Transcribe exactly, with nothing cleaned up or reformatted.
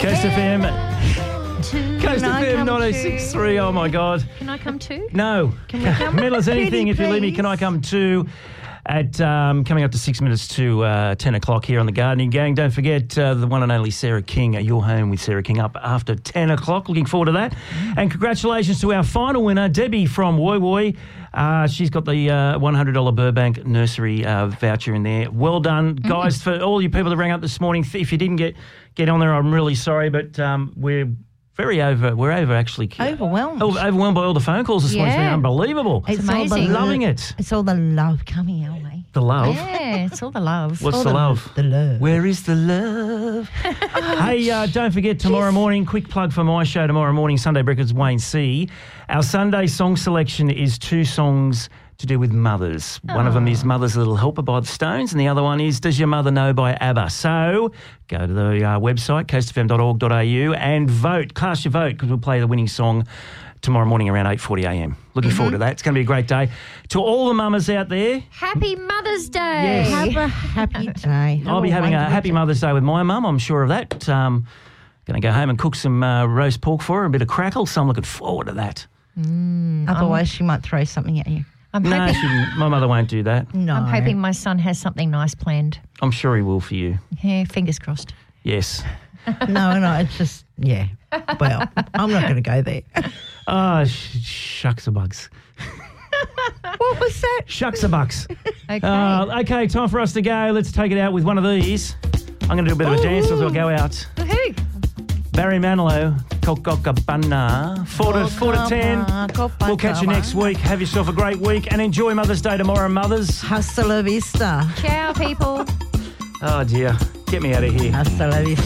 Coast F M. Coast Can I F M come nine oh six point three. Oh, my God. Can I come too? No. Can we come? Middle as anything. Pretty If you leave me, please. can I come too? At um, coming up to six minutes to uh, ten o'clock here on the Gardening Gang. Don't forget uh, the one and only Sarah King. Uh, You're home with Sarah King up after ten o'clock. Looking forward to that. And congratulations to our final winner, Debbie from Woy Woy. Uh, she's got the uh, one hundred dollars Burbank Nursery uh, voucher in there. Well done, guys, for all you people that rang up this morning. If you didn't get, get on there, I'm really sorry, but um, we're very over. We're over actually. Overwhelmed. Oh, overwhelmed by all the phone calls this morning. It's been Yeah. unbelievable. It's all amazing. the- Loving it. It's all the love coming our way. The love. Yeah, it's all the love. What's All the love? The love. Where is the love? Hey, uh, don't forget tomorrow morning, quick plug for my show tomorrow morning, Sunday Breakfast, Wayne C. Our Sunday song selection is two songs to do with mothers. One of them is Mother's Little Helper by the Stones, and the other one is Does Your Mother Know by ABBA. So go to the uh, website, coast f m dot org dot a u, and vote. Cast your vote, because we'll play the winning song tomorrow morning around eight forty a m. Looking forward to that. It's going to be a great day. To all the mamas out there, Happy Mother's Day. Yes. Have a happy day. I'll be having a happy Mother's Day with my mum, I'm sure of that. Um, going to go home and cook some uh, roast pork for her, a bit of crackle, so I'm looking forward to that. Otherwise, she might throw something at you. I'm No, hoping, she, my mother won't do that. No. I'm hoping my son has something nice planned. I'm sure he will for you. Yeah, fingers crossed. Yes. No, no, it's just, yeah. Well, I'm not going to go there. Ah, sh- shucks a bugs. What was that? Shucks a bucks. Okay. Uh, okay, time for us to go. Let's take it out with one of these. I'm going to do a bit of a dance as I go out. Woohoo. Barry Manilow, Copacabana. Four to, four to ten. Copacabana. We'll catch you next week. Have yourself a great week and enjoy Mother's Day tomorrow, mothers. Hasta la vista. Ciao, people. Oh, dear. Get me out of here. Hasta la vista.